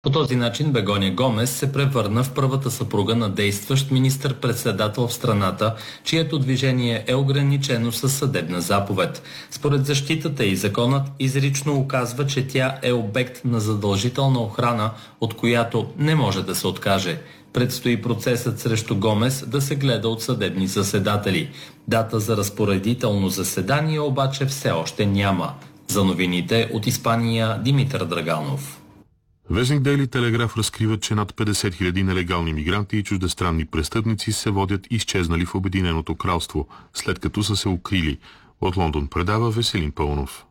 По този начин Бегоня Гомес се превърна в първата съпруга на действащ министър-председател в страната, чието движение е ограничено със съдебна заповед. Според защитата и законът изрично указва, че тя е обект на задължителна охрана, от която не може да се откаже. Предстои процесът срещу Гомес да се гледа от съдебни заседатели. Дата за разпоредително заседание обаче все още няма. За новините от Испания Димитър Драганов. Вестник Дейли Телеграф разкрива, че над 50 000 нелегални мигранти и чуждестранни престъпници се водят изчезнали в Обединеното кралство, след като са се укрили. От Лондон предава Веселин Пълнов.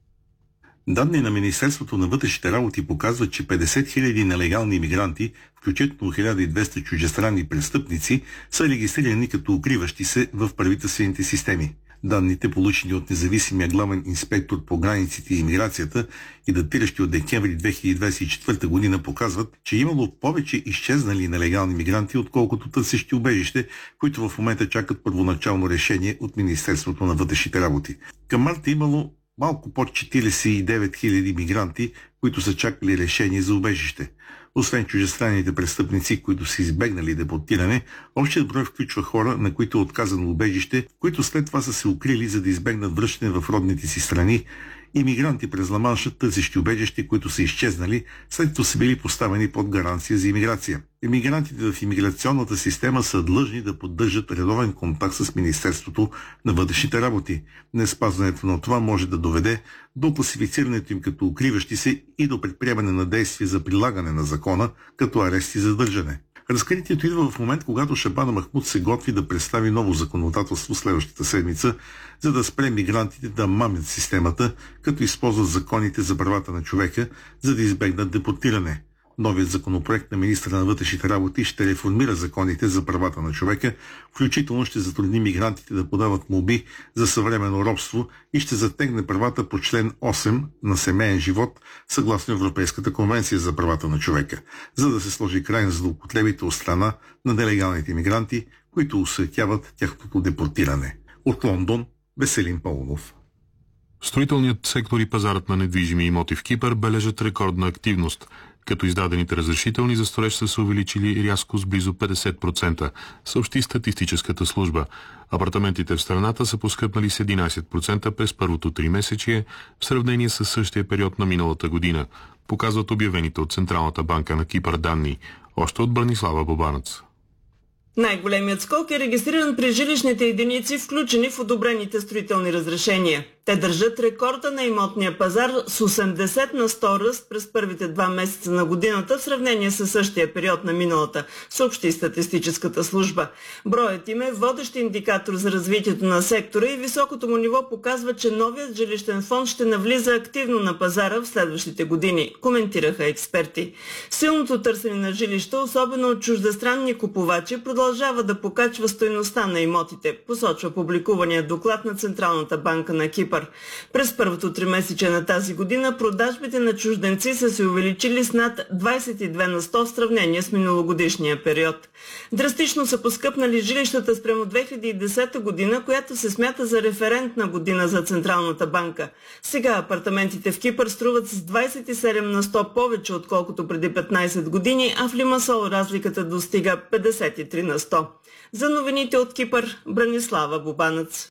Данни на Министерството на вътрешните работи показват, че 50 000 нелегални мигранти, включително 1200 чуждестранни престъпници, са регистрирани като укриващи се в правителствените системи. Данните, получени от независимия главен инспектор по границите и имиграцията и датиращи от декември 2024 година, показват, че имало повече изчезнали нелегални мигранти, отколкото търсещи убежище, които в момента чакат първоначално решение от Министерството на вътрешните работи. Към март е имало малко под 49 000 мигранти, които са чакали решение за убежище. Освен чуждестранните престъпници, които са избегнали депортиране, общият брой включва хора, на които е отказано убежище, които след това са се укрили, за да избегнат връщане в родните си страни, и мигранти през Ла-Манша, търсещи убежище, които са изчезнали, след като са били поставени под гаранция за имиграция. Имигрантите в имиграционната система са длъжни да поддържат редовен контакт с Министерството на вътрешните работи. Неспазването на това може да доведе до класифицирането им като укриващи се и до предприемане на действия за прилагане на закона, като арест и задържане. Разкритието идва в момент, когато Шабана Махмуд се готви да представи ново законодателство следващата седмица, за да спре мигрантите да мамят системата, като използват законите за правата на човека, за да избегнат депортиране. Новият законопроект на министра на вътрешните работи ще реформира законите за правата на човека, включително ще затрудни мигрантите да подават молби за съвременно робство и ще затегне правата по член 8 на семейен живот, съгласно Европейската конвенция за правата на човека, за да се сложи край на злоупотребите от страна на нелегалните мигранти, които осуетяват тяхното депортиране. От Лондон, Веселин Пълнов. Строителният сектор и пазарът на недвижими имоти в Кипър бележат рекордна активност, като издадените разрешителни за строеж са се увеличили рязко с близо 50%, съобщи статистическата служба. Апартаментите в страната са поскъпнали с 11% през първото 3-месечие в сравнение с същия период на миналата година, показват обявените от Централната банка на Кипър данни, още от Бранислава Бобанец. Най-големият скок е регистриран при жилищните единици, включени в одобрените строителни разрешения. Те държат рекорда на имотния пазар с 80 на 100 ръст през първите 2 месеца на годината в сравнение с същия период на миналата, съобщи статистическата служба. Броят им е водещ индикатор за развитието на сектора и високото му ниво показва, че новият жилищен фонд ще навлиза активно на пазара в следващите години, коментираха експерти. Силното търсене на жилища, особено от чуждестранни купувачи, продължава да покачва стойността на имотите, посочва публикуваният доклад на Централната банка на Кипър. През първото 3-месечие на тази година продажбите на чужденци са се увеличили с над 22 на 100 в сравнение с миналогодишния период. Драстично са поскъпнали жилищата спрямо 2010 година, която се смята за референтна година за Централната банка. Сега апартаментите в Кипър струват с 27 на 100 повече, отколкото преди 15 години, а в Лимасол разликата достига 53 на 100. За новините от Кипър, Бранислава Бобанец.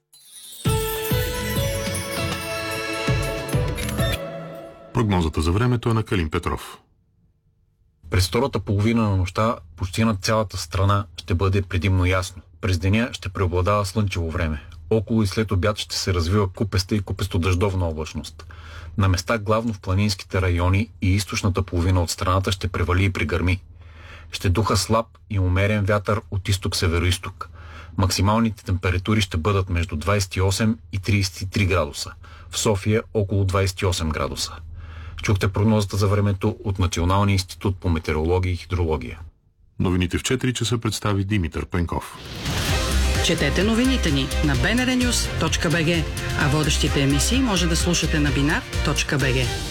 Прогнозата за времето е на Калин Петров. През втората половина на нощта почти над цялата страна ще бъде предимно ясно. През деня ще преобладава слънчево време. Около и след обяд ще се развива купеста и купесто-дъждовна облачност. На места главно в планинските райони и източната половина от страната ще превали и пригърми. Ще духа слаб и умерен вятър от изток-североизток. Максималните температури ще бъдат между 28 и 33 градуса. В София около 28 градуса. Чухте прогнозата за времето от Националния институт по метеорология и хидрология. Новините в 4 часа представи Димитър Пенков. Четете новините ни на bnrnews.bg, а водещите емисии може да слушате на binar.bg.